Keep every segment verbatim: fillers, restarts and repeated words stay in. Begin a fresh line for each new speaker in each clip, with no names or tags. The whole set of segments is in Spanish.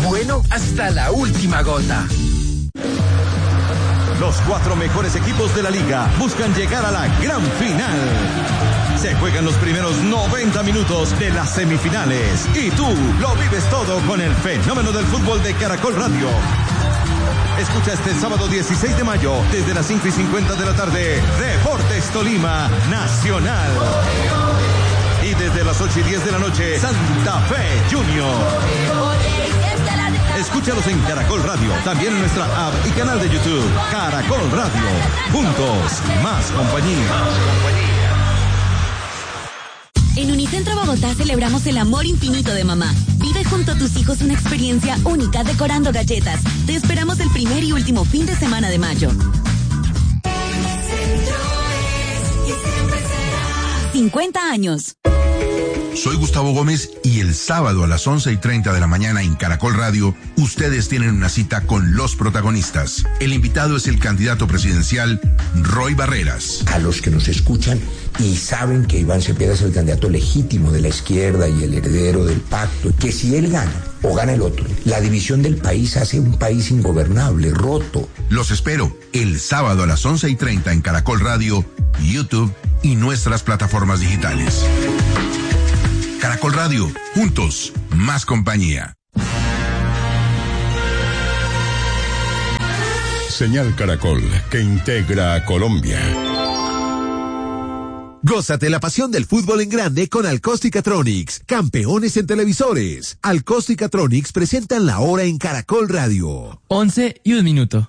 bueno hasta la última gota.
Los cuatro mejores equipos de la liga buscan llegar a la gran final. Se juegan los primeros noventa minutos de las semifinales y tú lo vives todo con el fenómeno del fútbol de Caracol Radio. Escucha este sábado dieciséis de mayo desde las cinco y cincuenta de la tarde Deportes Tolima Nacional. Y desde las ocho y diez de la noche Santa Fe Junior. Escúchalos en Caracol Radio, también en nuestra app y canal de YouTube. Caracol Radio. Juntos, más compañía.
En Unicentro Bogotá celebramos el amor infinito de mamá. Vive junto a tus hijos una experiencia única decorando galletas. Te esperamos el primer y último fin de semana de mayo. cincuenta años.
Soy Gustavo Gómez y el sábado a las once y treinta de la mañana en Caracol Radio, ustedes tienen una cita con los protagonistas. El invitado es el candidato presidencial Roy Barreras.
A los que nos escuchan y saben que Iván Cepeda es el candidato legítimo de la izquierda y el heredero del pacto, que si él gana o gana el otro, la división del país hace un país ingobernable, roto.
Los espero el sábado a las once y treinta en Caracol Radio, YouTube y nuestras plataformas digitales. Caracol Radio, juntos, más compañía.
Señal Caracol, que integra a Colombia.
Gózate la pasión del fútbol en grande con Alcóstica-Tronics, campeones en televisores. Alcóstica-Tronics presentan la hora en Caracol Radio.
Once y un minuto.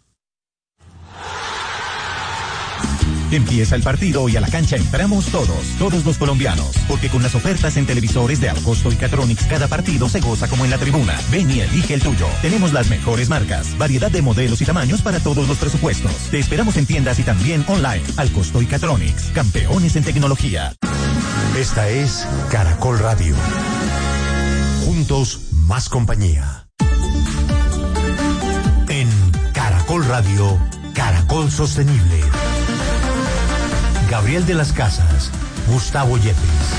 Empieza el partido y a la cancha entramos todos, todos los colombianos, porque con las ofertas en televisores de Alcosto y Catronics cada partido se goza como en la tribuna. Ven y elige el tuyo. Tenemos las mejores marcas, variedad de modelos y tamaños para todos los presupuestos. Te esperamos en tiendas y también online. Alcosto y Catronics, campeones en tecnología.
Esta es Caracol Radio. Juntos, más compañía. En Caracol Radio, Caracol Sostenible. Gabriel de las Casas, Gustavo Yepes.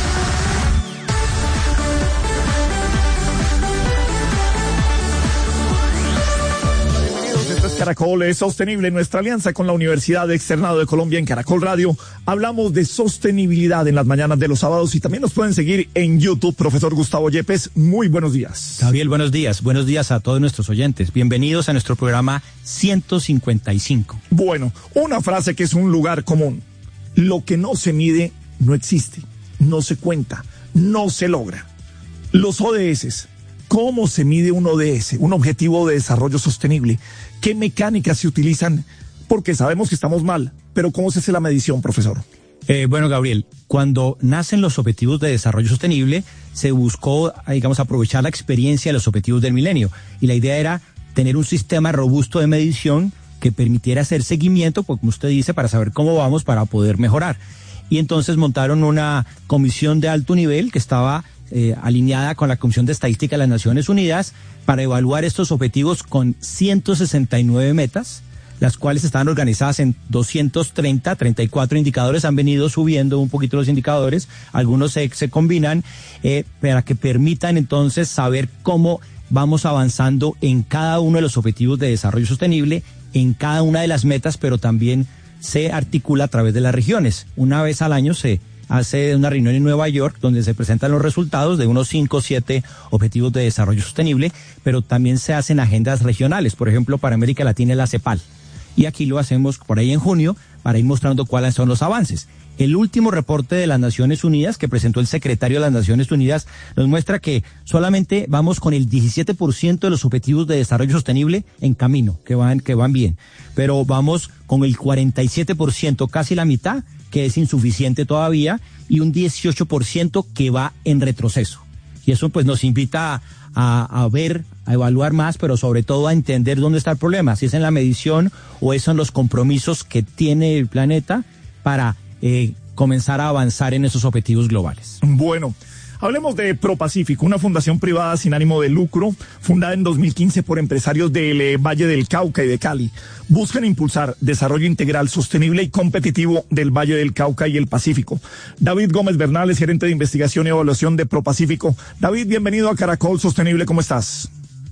Bienvenidos, esto es Caracol es Sostenible, nuestra alianza con la Universidad de Externado de Colombia en Caracol Radio. Hablamos de sostenibilidad en las mañanas de los sábados y también nos pueden seguir en YouTube. Profesor Gustavo Yepes, muy buenos días.
Gabriel, buenos días. Buenos días a todos nuestros oyentes. Bienvenidos a nuestro programa ciento cincuenta y cinco.
Bueno, una frase que es un lugar común. Lo que no se mide no existe, no se cuenta, no se logra. Los O D S, ¿cómo se mide un O D S, un objetivo de desarrollo sostenible? ¿Qué mecánicas se utilizan? Porque sabemos que estamos mal, pero ¿cómo se hace la medición, profesor?
Eh, bueno, Gabriel, cuando nacen los objetivos de desarrollo sostenible, se buscó, digamos, aprovechar la experiencia de los objetivos del milenio. Y la idea era tener un sistema robusto de medición que permitiera hacer seguimiento, pues, como usted dice, para saber cómo vamos, para poder mejorar. Y entonces montaron una comisión de alto nivel que estaba eh, alineada con la Comisión de Estadística de las Naciones Unidas para evaluar estos objetivos con ciento sesenta y nueve metas, las cuales estaban organizadas en doscientos treinta, treinta y cuatro indicadores. Han venido subiendo un poquito los indicadores, algunos se, se combinan eh, para que permitan entonces saber cómo vamos avanzando en cada uno de los objetivos de desarrollo sostenible, en cada una de las metas, pero también se articula a través de las regiones. Una vez al año se hace una reunión en Nueva York donde se presentan los resultados de unos cinco o siete objetivos de desarrollo sostenible, pero también se hacen agendas regionales. Por ejemplo, para América Latina la CEPAL. Y aquí lo hacemos por ahí en junio para ir mostrando cuáles son los avances. El último reporte de las Naciones Unidas que presentó el secretario de las Naciones Unidas nos muestra que solamente vamos con el diecisiete por ciento de los objetivos de desarrollo sostenible en camino, que van, que van bien. Pero vamos con el cuarenta y siete por ciento, casi la mitad, que es insuficiente todavía, y un dieciocho por ciento que va en retroceso. Y eso pues nos invita a, a ver, a evaluar más, pero sobre todo a entender dónde está el problema, si es en la medición o es en los compromisos que tiene el planeta para Eh, comenzar a avanzar en esos objetivos globales.
Bueno, hablemos de ProPacífico, una fundación privada sin ánimo de lucro, fundada en dos mil quince por empresarios del eh, Valle del Cauca y de Cali. Buscan impulsar desarrollo integral, sostenible y competitivo del Valle del Cauca y el Pacífico. David Gómez Bernal es gerente de investigación y evaluación de ProPacífico. David, bienvenido a Caracol Sostenible, ¿cómo estás?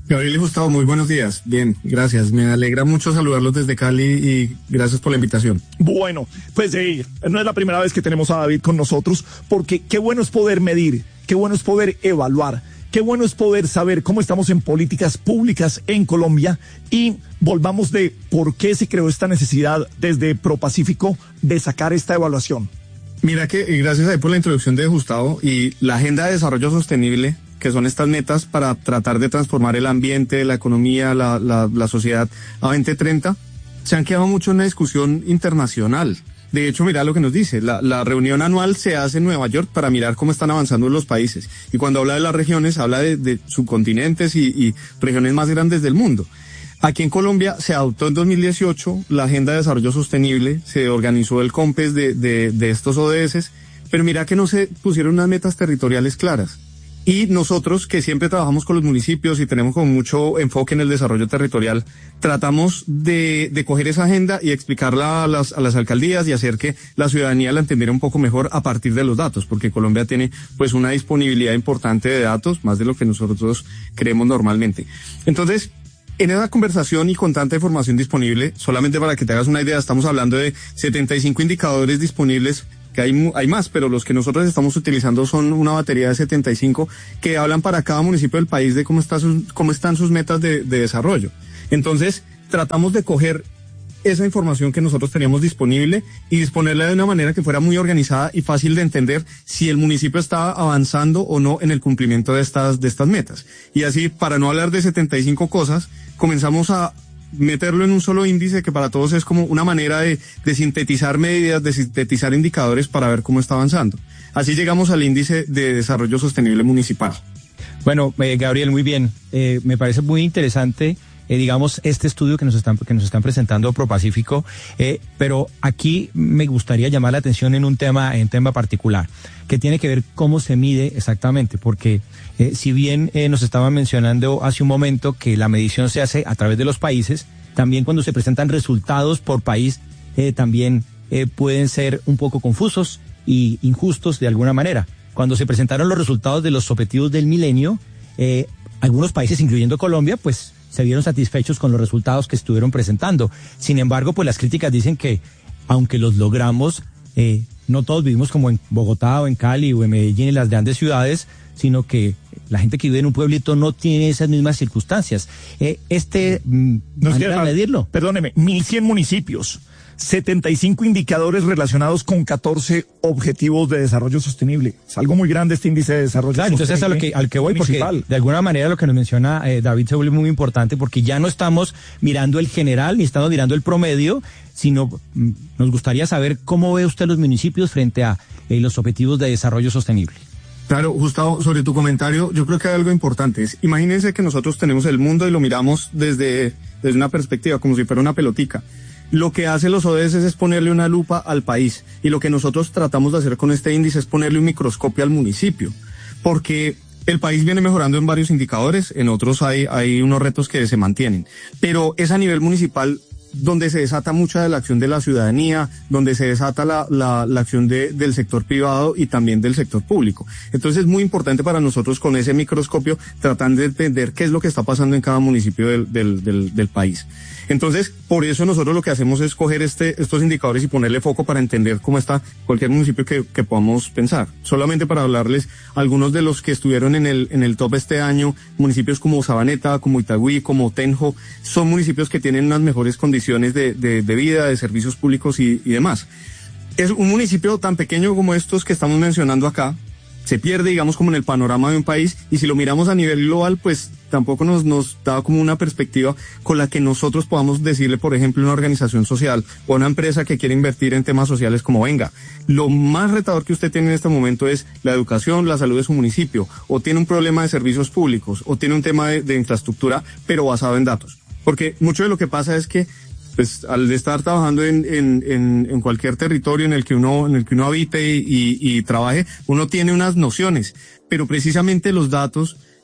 Gabriel y Gustavo, muy buenos días. Bien, gracias. Me alegra mucho saludarlos desde Cali y gracias por la invitación.
Bueno, pues eh, no es la primera vez que tenemos a David con nosotros, porque qué bueno es poder medir, qué bueno es poder evaluar, qué bueno es poder saber cómo estamos en políticas públicas en Colombia, y volvamos de por qué se creó esta necesidad desde ProPacífico de sacar esta evaluación.
Mira que gracias a él por la introducción de Gustavo y la Agenda de Desarrollo Sostenible, que son estas metas para tratar de transformar el ambiente, la economía, la, la, la sociedad a veinte treinta, se han quedado mucho en una discusión internacional. De hecho, mira lo que nos dice, la, la reunión anual se hace en Nueva York para mirar cómo están avanzando los países. Y cuando habla de las regiones, habla de, de subcontinentes y, y regiones más grandes del mundo. Aquí en Colombia se adoptó en dos mil dieciocho la Agenda de Desarrollo Sostenible, se organizó el COMPES de, de, de estos O D S, pero mira que no se pusieron unas metas territoriales claras. Y nosotros, que siempre trabajamos con los municipios y tenemos como mucho enfoque en el desarrollo territorial, tratamos de, de coger esa agenda y explicarla a las, a las alcaldías y hacer que la ciudadanía la entendiera un poco mejor a partir de los datos, porque Colombia tiene pues una disponibilidad importante de datos, más de lo que nosotros creemos normalmente. Entonces, en esa conversación y con tanta información disponible, solamente para que te hagas una idea, estamos hablando de setenta y cinco indicadores disponibles, que hay, hay más, pero los que nosotros estamos utilizando son una batería de setenta y cinco que hablan para cada municipio del país de cómo, está sus, cómo están sus metas de, de desarrollo. Entonces, tratamos de coger esa información que nosotros teníamos disponible y disponerla de una manera que fuera muy organizada y fácil de entender si el municipio estaba avanzando o no en el cumplimiento de estas, de estas metas. Y así, para no hablar de setenta y cinco cosas, comenzamos a meterlo en un solo índice que para todos es como una manera de, de sintetizar medidas, de sintetizar indicadores para ver cómo está avanzando. Así llegamos al índice de desarrollo sostenible municipal.
Bueno, eh, Gabriel, muy bien. Eh, me parece muy interesante, eh, digamos, este estudio que nos están, que nos están presentando ProPacífico, eh, pero aquí me gustaría llamar la atención en un tema, en tema particular, que tiene que ver cómo se mide exactamente, porque Eh, si bien eh, nos estaban mencionando hace un momento que la medición se hace a través de los países, también cuando se presentan resultados por país, eh, también eh, pueden ser un poco confusos y injustos de alguna manera. Cuando se presentaron los resultados de los objetivos del milenio, eh, algunos países, incluyendo Colombia, pues se vieron satisfechos con los resultados que estuvieron presentando. Sin embargo, pues las críticas dicen que, aunque los logramos, eh, no todos vivimos como en Bogotá o en Cali o en Medellín, en las grandes ciudades, sino que la gente que vive en un pueblito no tiene esas mismas circunstancias. Eh, este, mm,
Nos
¿manera de medirlo?
Perdóneme, mil cien municipios, setenta y cinco indicadores relacionados con catorce objetivos de desarrollo sostenible. Es algo muy grande este índice de desarrollo
claro,
sostenible.
Entonces es a lo que, al que voy,
municipal.
Porque de alguna manera lo que nos menciona eh, David se vuelve muy importante, porque ya no estamos mirando el general ni estamos mirando el promedio, sino mm, nos gustaría saber cómo ve usted los municipios frente a eh, los objetivos de desarrollo sostenible.
Claro, Gustavo, sobre tu comentario, yo creo que hay algo importante. Es, imagínense que nosotros tenemos el mundo y lo miramos desde, desde una perspectiva, como si fuera una pelotica. Lo que hacen los O D S es ponerle una lupa al país, y lo que nosotros tratamos de hacer con este índice es ponerle un microscopio al municipio, porque el país viene mejorando en varios indicadores, en otros hay, hay unos retos que se mantienen, pero es a nivel municipal donde se desata mucha de la acción de la ciudadanía, donde se desata la, la, la acción de, del sector privado y también del sector público. Entonces es muy importante para nosotros con ese microscopio tratar de entender qué es lo que está pasando en cada municipio del, del, del, del país. Entonces, por eso nosotros lo que hacemos es coger este, estos indicadores y ponerle foco para entender cómo está cualquier municipio que, que podamos pensar. Solamente para hablarles algunos de los que estuvieron en el, en el top este año, municipios como Sabaneta, como Itagüí, como Tenjo, son municipios que tienen unas mejores condiciones de, de, de vida, de servicios públicos y, y demás. Es un municipio tan pequeño como estos que estamos mencionando acá, se pierde, digamos, como en el panorama de un país, y si lo miramos a nivel global, pues tampoco nos, nos da como una perspectiva con la que nosotros podamos decirle, por ejemplo, a una organización social o a una empresa que quiere invertir en temas sociales como venga, lo más retador que usted tiene en este momento es la educación, la salud de su municipio, o tiene un problema de servicios públicos, o tiene un tema de, de infraestructura, pero basado en datos. Porque mucho de lo que pasa es que pues al estar trabajando en, en, en, en cualquier territorio en el que uno, en el que uno habite y, y, y trabaje, uno tiene unas nociones, pero precisamente los datos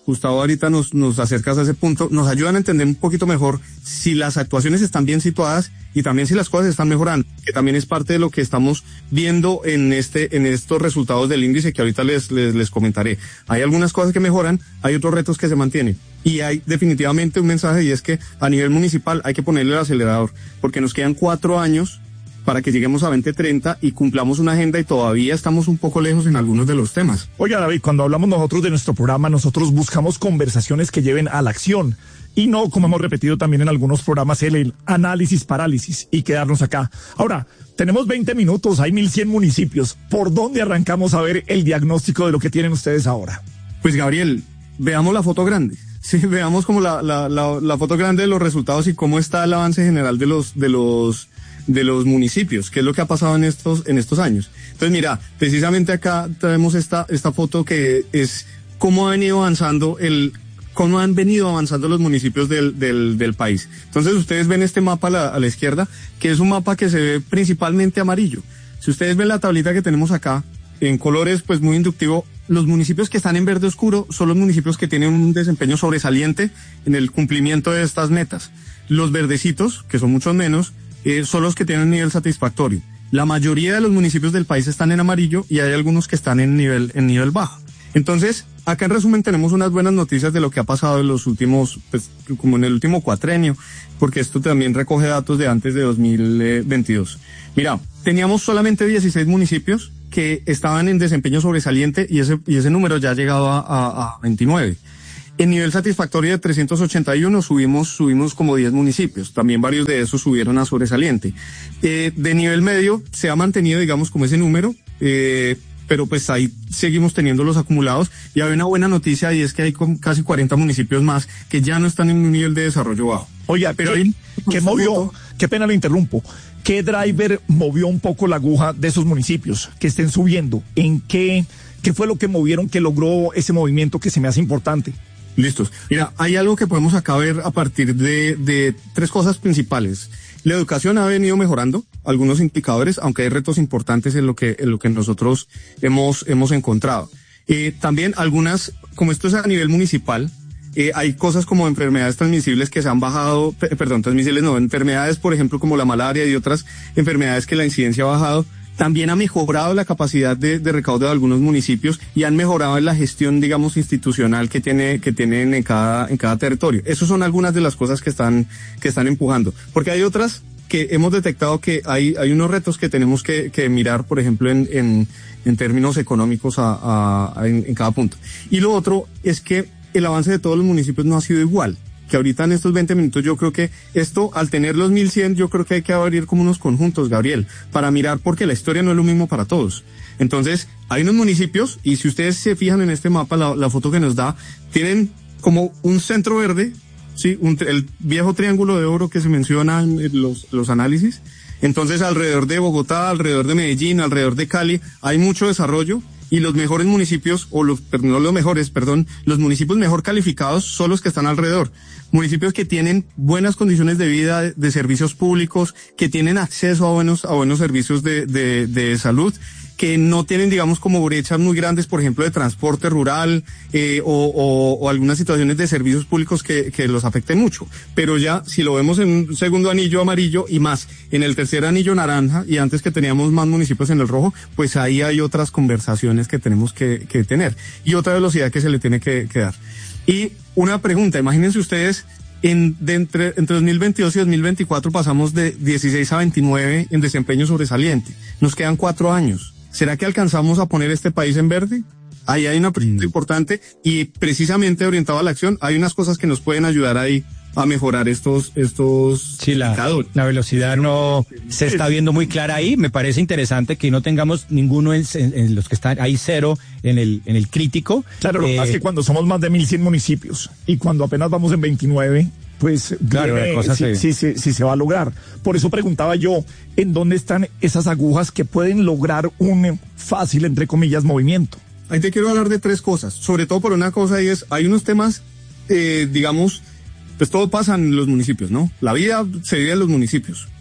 Gustavo ahorita nos, nos acercas a ese punto, nos ayudan a entender un poquito mejor si las actuaciones están bien situadas y también si las cosas están mejorando, que también es parte de lo que estamos viendo en este, en estos resultados del índice que ahorita les, les, les comentaré. Hay algunas cosas que mejoran, hay otros retos que se mantienen. Y hay definitivamente un mensaje, y es que a nivel municipal hay que ponerle el acelerador, porque nos quedan cuatro años para que lleguemos a veinte treinta y cumplamos una agenda, y todavía estamos un poco lejos en algunos de los temas.
Oiga, David, cuando hablamos nosotros de nuestro programa, nosotros buscamos conversaciones que lleven a la acción y no, como hemos repetido también en algunos programas, el, el análisis parálisis y quedarnos acá. Ahora, tenemos veinte minutos, hay mil cien municipios. ¿Por dónde arrancamos a ver el diagnóstico de lo que tienen ustedes ahora?
Pues, Gabriel, veamos la foto grande. Sí, veamos como la, la, la, la foto grande de los resultados y cómo está el avance general de los, de los, de los municipios, qué es lo que ha pasado en estos, en estos años. Entonces, mira, precisamente acá tenemos esta, esta foto que es cómo ha venido avanzando el, cómo han venido avanzando los municipios del, del, del país. Entonces, ustedes ven este mapa a la, a la izquierda, que es un mapa que se ve principalmente amarillo. Si ustedes ven la tablita que tenemos acá, en colores, pues muy inductivo, los municipios que están en verde oscuro son los municipios que tienen un desempeño sobresaliente en el cumplimiento de estas metas. Los verdecitos, que son muchos menos, eh, son los que tienen un nivel satisfactorio. La mayoría de los municipios del país están en amarillo y hay algunos que están en nivel, en nivel bajo. Entonces, acá en resumen tenemos unas buenas noticias de lo que ha pasado en los últimos, pues, como en el último cuatrenio, porque esto también recoge datos de antes de dos mil veintidós. Mira, teníamos solamente dieciséis municipios que estaban en desempeño sobresaliente y ese, y ese número ya ha llegado a, a, a veintinueve. En nivel satisfactorio de trescientos ochenta y uno subimos, subimos como diez municipios. También varios de esos subieron a sobresaliente. Eh, de nivel medio se ha mantenido, digamos, como ese número, eh, pero pues ahí seguimos teniendo los acumulados. Y hay una buena noticia, y es que hay casi cuarenta municipios más que ya no están en un nivel de desarrollo bajo.
Oiga, pero ¿qué, ¿qué movió? Qué pena lo interrumpo. ¿Qué driver movió un poco la aguja de esos municipios que estén subiendo? ¿En qué, qué fue lo que movieron que logró ese movimiento que se me hace importante?
Listos. Mira, hay algo que podemos acá ver a partir de, de tres cosas principales. La educación ha venido mejorando algunos indicadores, aunque hay retos importantes en lo que, en lo que nosotros hemos, hemos encontrado. Eh, también algunas, como esto es a nivel municipal, Eh, hay cosas como enfermedades transmisibles que se han bajado, p- perdón, transmisibles no, enfermedades, por ejemplo, como la malaria y otras enfermedades que la incidencia ha bajado. También ha mejorado la capacidad de, de recaudo de algunos municipios y han mejorado en la gestión, digamos, institucional que tiene, que tienen en cada, en cada territorio. Esas son algunas de las cosas que están, que están empujando. Porque hay otras que hemos detectado que hay, hay unos retos que tenemos que, que mirar, por ejemplo, en, en, en términos económicos a, a, a en, en cada punto. Y lo otro es que el avance de todos los municipios no ha sido igual, que ahorita en estos veinte minutos yo creo que esto, al tener los mil cien, yo creo que hay que abrir como unos conjuntos, Gabriel, para mirar, porque la historia no es lo mismo para todos. Entonces, hay unos municipios, y si ustedes se fijan en este mapa, la, la foto que nos da, tienen como un centro verde, sí, un, el viejo triángulo de oro que se menciona en los, los análisis. Entonces, alrededor de Bogotá, alrededor de Medellín, alrededor de Cali, hay mucho desarrollo. Y los mejores municipios, o los, no los mejores, perdón, los municipios mejor calificados son los que están alrededor. Municipios que tienen buenas condiciones de vida, de, de servicios públicos, que tienen acceso a buenos, a buenos servicios de, de, de salud, que no tienen, digamos, como brechas muy grandes, por ejemplo, de transporte rural, eh, o, o, o algunas situaciones de servicios públicos que, que los afecten mucho. Pero ya, si lo vemos en un segundo anillo amarillo y más, en el tercer anillo naranja, y antes que teníamos más municipios en el rojo, pues ahí hay otras conversaciones que tenemos que, que tener. Y otra velocidad que se le tiene que, que dar. Y una pregunta, imagínense ustedes, en, de entre, entre dos mil veintidós y dos mil veinticuatro pasamos de dieciséis a veintinueve en desempeño sobresaliente. Nos quedan cuatro años. ¿Será que alcanzamos a poner este país en verde? Ahí hay una pregunta importante, y precisamente orientado a la acción, hay unas cosas que nos pueden ayudar ahí a mejorar estos, estos
sí, la, la velocidad no se está viendo muy clara ahí. Me parece interesante que no tengamos ninguno en, en, en los que están ahí cero en el, en el crítico.
Claro, lo que pasa es que cuando somos más de mil cien municipios y cuando apenas vamos en veintinueve, pues
claro,
viene,
la cosa
sí,
se...
sí, sí, sí se va a lograr. Por eso preguntaba yo, ¿en dónde están esas agujas que pueden lograr un fácil, entre comillas, movimiento?
Ahí te quiero hablar de tres cosas, sobre todo por una cosa, y es, hay unos temas, eh, digamos, pues todo pasa en los municipios, ¿no? La vida se vive en los municipios.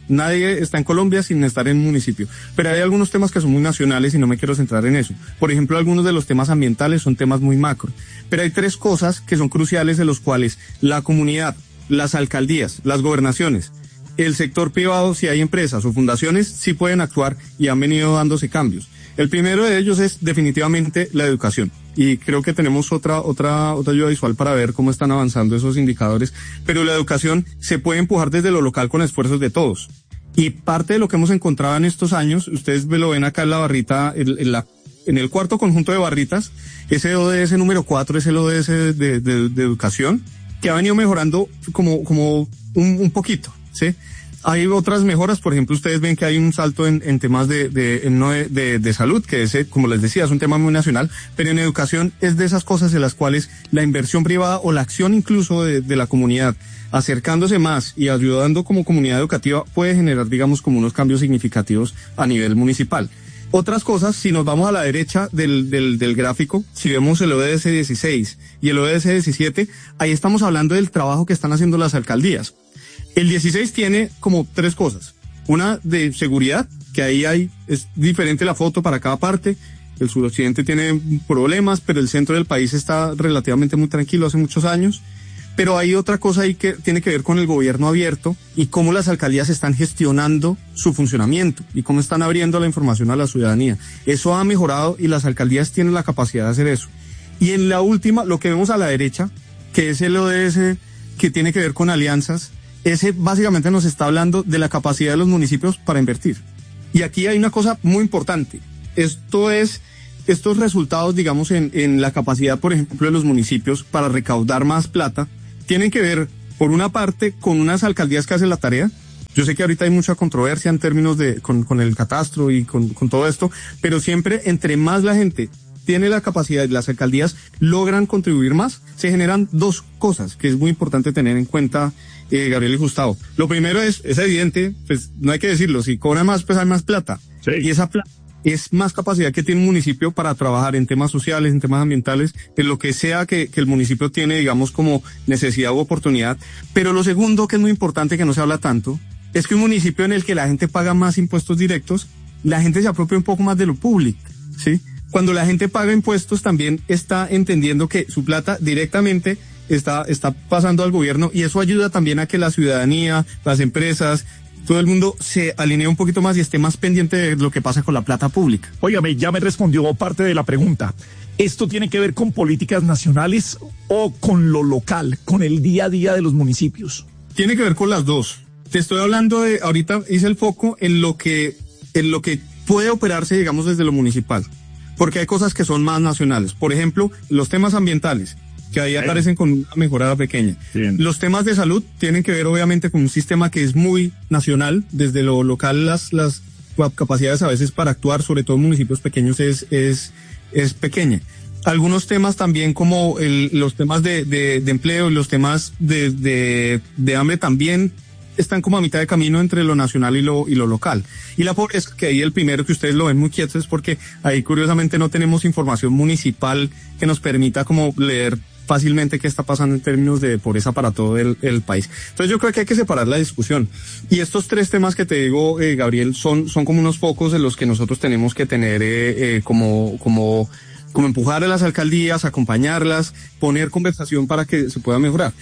Nadie está en Colombia sin estar en un municipio. Pero hay algunos temas que son muy nacionales y no me quiero centrar en eso. Por ejemplo, algunos de los temas ambientales son temas muy macro. Pero hay tres cosas que son cruciales de los cuales la comunidad, las alcaldías, las gobernaciones, el sector privado, si hay empresas o fundaciones, sí pueden actuar y han venido dándose cambios. El primero de ellos es definitivamente la educación. Y creo que tenemos otra, otra, otra ayuda visual para ver cómo están avanzando esos indicadores. Pero la educación se puede empujar desde lo local con esfuerzos de todos. Y parte de lo que hemos encontrado en estos años, ustedes lo ven acá en la barrita, en, en la, en el cuarto conjunto de barritas, ese O D S número cuatro es el O D S de, de, de, de educación, que ha venido mejorando como, como un, un poquito, ¿sí? Hay otras mejoras, por ejemplo, ustedes ven que hay un salto en, en temas de, de, en no de, de, de salud, que ese, como les decía, es un tema muy nacional, pero en educación es de esas cosas en las cuales la inversión privada o la acción incluso de, de la comunidad, acercándose más y ayudando como comunidad educativa, puede generar, digamos, como unos cambios significativos a nivel municipal. Otras cosas, si nos vamos a la derecha del, del, del gráfico, si vemos el O D S dieciséis y el O D S diecisiete, ahí estamos hablando del trabajo que están haciendo las alcaldías. El dieciséis tiene como tres cosas. Una de seguridad, que ahí hay, es diferente la foto para cada parte. El suroccidente tiene problemas, pero el centro del país está relativamente muy tranquilo hace muchos años. Pero hay otra cosa ahí que tiene que ver con el gobierno abierto y cómo las alcaldías están gestionando su funcionamiento y cómo están abriendo la información a la ciudadanía. Eso ha mejorado y las alcaldías tienen la capacidad de hacer eso. Y en la última, lo que vemos a la derecha, que es el O D S que tiene que ver con alianzas, ese básicamente nos está hablando de la capacidad de los municipios para invertir. Y aquí hay una cosa muy importante. Esto es, estos resultados, digamos, en, en la capacidad, por ejemplo, de los municipios para recaudar más plata, tienen que ver, por una parte, con unas alcaldías que hacen la tarea. Yo sé que ahorita hay mucha controversia en términos de, con, con el catastro y con, con todo esto, pero siempre, entre más la gente tiene la capacidad y las alcaldías logran contribuir más, se generan dos cosas que es muy importante tener en cuenta, eh, Gabriel y Gustavo. Lo primero es, es evidente, pues no hay que decirlo, si cobran más, pues hay más plata. Sí. Y esa plata es más capacidad que tiene un municipio para trabajar en temas sociales, en temas ambientales, en lo que sea que, que el municipio tiene, digamos, como necesidad u oportunidad. Pero lo segundo, que es muy importante, que no se habla tanto, es que un municipio en el que la gente paga más impuestos directos, la gente se apropia un poco más de lo público, ¿sí? Cuando la gente paga impuestos también está entendiendo que su plata directamente está, está pasando al gobierno y eso ayuda también a que la ciudadanía, las empresas, todo el mundo se alinee un poquito más y esté más pendiente de lo que pasa con la plata pública.
Óigame, ya me respondió parte de la pregunta. ¿Esto tiene que ver con políticas nacionales o con lo local, con el día a día de los municipios?
Tiene que ver con las dos. Te estoy hablando de, ahorita hice el foco en lo que, en lo que puede operarse, digamos, desde lo municipal. Porque hay cosas que son más nacionales. Por ejemplo, los temas ambientales, que ahí aparecen con una mejorada pequeña. Bien. Los temas de salud tienen que ver obviamente con un sistema que es muy nacional. Desde lo local las, las capacidades a veces para actuar, sobre todo en municipios pequeños, es, es, es pequeña. Algunos temas también como el, los temas de, de, de empleo, los temas de, de, de hambre también están como a mitad de camino entre lo nacional y lo, y lo local. Y la pobreza, que ahí el primero que ustedes lo ven muy quieto es porque ahí curiosamente no tenemos información municipal que nos permita como leer fácilmente qué está pasando en términos de pobreza para todo el, el país. Entonces yo creo que hay que separar la discusión. Y estos tres temas que te digo, eh, Gabriel, son, son como unos focos en los que nosotros tenemos que tener eh, eh, como, como, como empujar a las alcaldías, acompañarlas, poner conversación para que se pueda mejorar.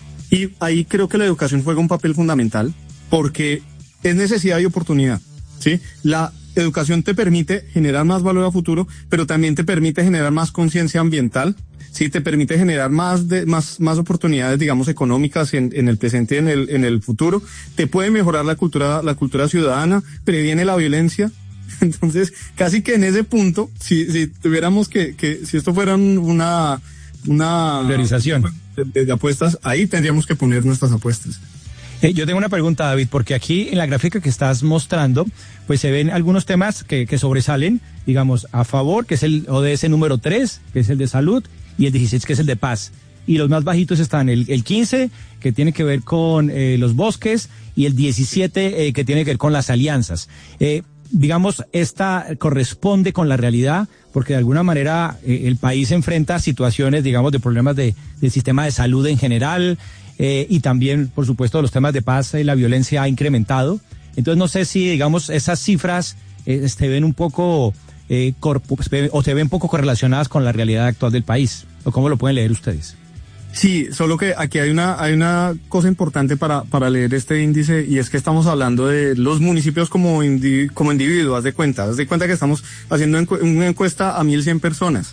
Y ahí creo que la educación juega un papel fundamental porque es necesidad y oportunidad, ¿sí? La educación te permite generar más valor a futuro, pero también te permite generar más conciencia ambiental, ¿sí? Te permite generar más de, más, más oportunidades, digamos, económicas en, en el presente y en el, en el futuro. Te puede mejorar la cultura, la cultura ciudadana, previene la violencia. Entonces, casi que en ese punto, si, si tuviéramos que, que, si esto fuera una, una
priorización
de, de apuestas, ahí tendríamos que poner nuestras apuestas.
Eh, yo tengo una pregunta, David, porque aquí en la gráfica que estás mostrando, pues se ven algunos temas que, que sobresalen, digamos, a favor, que es el O D S número tres, que es el de salud, y el dieciséis, que es el de paz. Y los más bajitos están el, el quince, que tiene que ver con eh, los bosques, y el diecisiete, eh, que tiene que ver con las alianzas. Eh, digamos, esta corresponde con la realidad, porque de alguna manera eh, el país enfrenta a situaciones, digamos, de problemas de, del sistema de salud en general, eh, y también, por supuesto, los temas de paz y la violencia ha incrementado. Entonces no sé si, digamos, esas cifras eh, se ven un poco eh, corpo, o se ven poco correlacionadas con la realidad actual del país, o cómo lo pueden leer ustedes.
Sí, solo que aquí hay una hay una cosa importante para para leer este índice, y es que estamos hablando de los municipios como individu, como individuos, haz de cuenta, haz de cuenta que estamos haciendo encu- una encuesta a mil cien personas.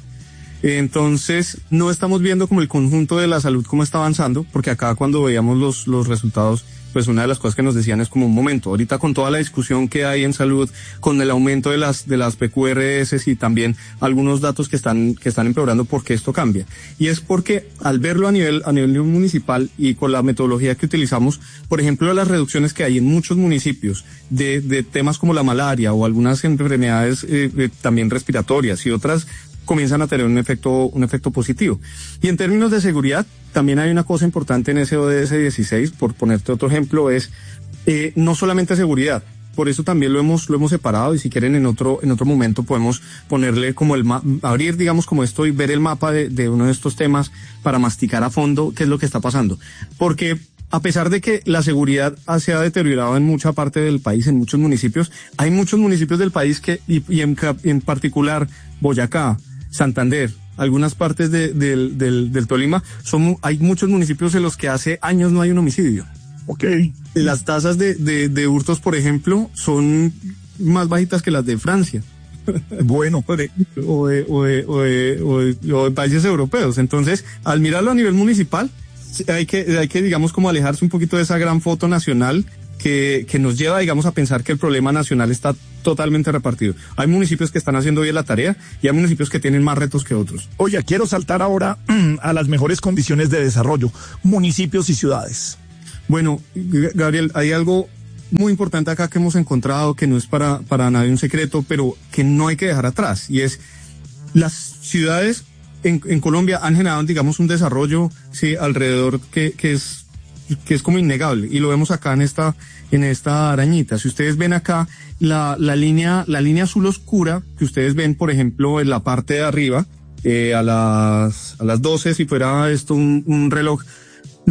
Entonces, no estamos viendo como el conjunto de la salud cómo está avanzando, porque acá cuando veíamos los los resultados, pues una de las cosas que nos decían es como un momento, ahorita con toda la discusión que hay en salud, con el aumento de las de las P Q R S y también algunos datos que están que están empeorando, ¿por qué esto cambia? Y es porque al verlo a nivel a nivel municipal y con la metodología que utilizamos, por ejemplo, las reducciones que hay en muchos municipios de de temas como la malaria o algunas enfermedades eh, eh, también respiratorias y otras, comienzan a tener un efecto, un efecto positivo. Y en términos de seguridad, también hay una cosa importante en ese O D S dieciséis, por ponerte otro ejemplo, es, eh, no solamente seguridad. Por eso también lo hemos, lo hemos separado, y si quieren en otro, en otro momento podemos ponerle como el ma- abrir, digamos, como esto y ver el mapa de, de uno de estos temas para masticar a fondo qué es lo que está pasando. Porque a pesar de que la seguridad se ha deteriorado en mucha parte del país, en muchos municipios, hay muchos municipios del país que, y, y en, en particular Boyacá, Santander, algunas partes de, del, del, del Tolima, son, hay muchos municipios en los que hace años no hay un homicidio.
Ok.
Las tasas de, de, de hurtos, por ejemplo, son más bajitas que las de Francia.
Bueno.
o, de, o, de, o, de, o, de, o, de, o de países europeos. Entonces, al mirarlo a nivel municipal, hay que, hay que, digamos, como alejarse un poquito de esa gran foto nacional que, que nos lleva, digamos, a pensar que el problema nacional está totalmente repartido. Hay municipios que están haciendo bien la tarea y hay municipios que tienen más retos que otros.
Oye, quiero saltar ahora a las mejores condiciones de desarrollo, municipios y ciudades.
Bueno, Gabriel, hay algo muy importante acá que hemos encontrado, que no es para, para nadie un secreto, pero que no hay que dejar atrás, y es las ciudades en, en Colombia han generado, digamos, un desarrollo, sí, alrededor que, que es que es como innegable, y lo vemos acá en esta en esta arañita. Si ustedes ven acá la la línea la línea azul oscura que ustedes ven, por ejemplo, en la parte de arriba, eh, a las a las doce, si fuera esto un, un reloj